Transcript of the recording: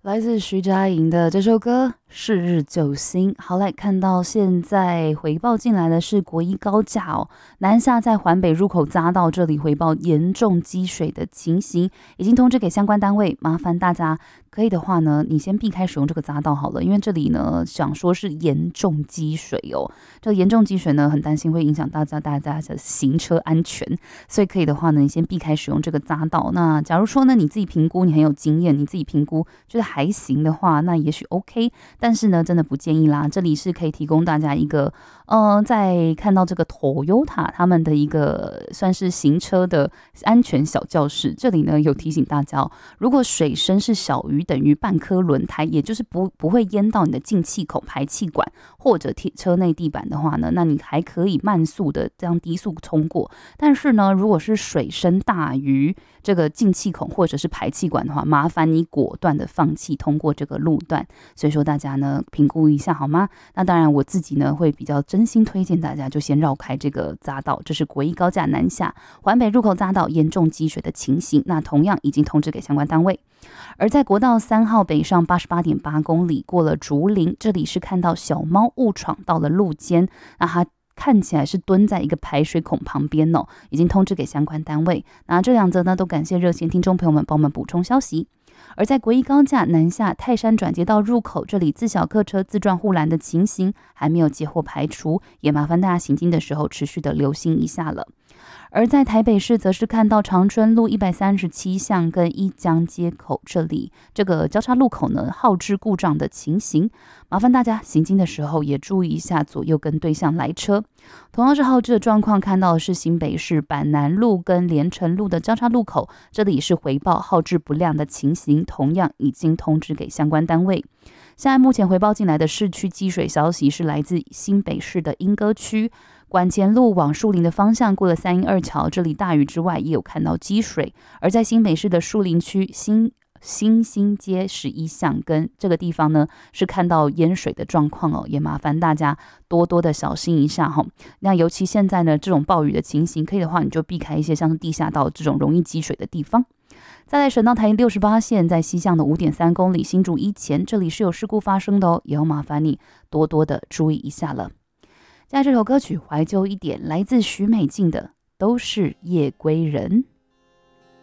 来自徐佳莹的这首歌《是日救星》。好，来看到现在回报进来的是国一高架哦，南下在环北入口匝道这里回报严重积水的情形，已经通知给相关单位，麻烦大家可以的话呢，你先避开使用这个匝道好了，因为这里呢想说是严重积水哦，这个严重积水呢很担心会影响大家的行车安全，所以可以的话呢，你先避开使用这个匝道。那假如说呢你自己评估你很有经验，你自己评估觉得还行的话，那也许 OK， 但是呢真的不建议啦。这里是可以提供大家一个在看到这个 Toyota 他们的一个算是行车的安全小教室，这里呢有提醒大家如果水深是小于等于半颗轮胎，也就是不会淹到你的进气口、排气管或者车内地板的话呢，那你还可以慢速的这样低速通过。但是呢，如果是水深大于这个进气孔或者是排气管的话，麻烦你果断的放弃通过这个路段。所以说大家呢评估一下好吗？那当然我自己呢会比较真心推荐大家就先绕开这个匝道，这是国一高架南下环北入口匝道严重积水的情形，那同样已经通知给相关单位。而在国道3号北上88.8公里过了竹林，这里是看到小猫误闯到了路肩，那它看起来是蹲在一个排水孔旁边哦，已经通知给相关单位。那这两则呢，都感谢热线听众朋友们帮我们补充消息。而在国一高架南下泰山转接道入口，这里自小客车自撞护栏的情形还没有截获排除，也麻烦大家行经的时候持续的留心一下了。而在台北市则是看到长春路137巷跟一江街口这里这个交叉路口呢号志故障的情形，麻烦大家行经的时候也注意一下左右跟对向来车。同样是号志的状况，看到的是新北市板南路跟连城路的交叉路口，这里是回报号志不亮的情形，同样已经通知给相关单位。现在目前回报进来的市区积水消息是来自新北市的莺歌区管前路往树林的方向，过了三鶯二桥，这里大雨之外也有看到积水。而在新北市的树林区新兴街11巷跟这个地方呢，是看到淹水的状况哦，也麻烦大家多多的小心一下哈。那尤其现在呢，这种暴雨的情形，可以的话你就避开一些像是地下道这种容易积水的地方。再来省道台68线在西向的5.3公里新竹一前，这里是有事故发生的哦，也要麻烦你多多的注意一下了。接下来这首歌曲怀旧一点，来自许美静的《都是夜归人》。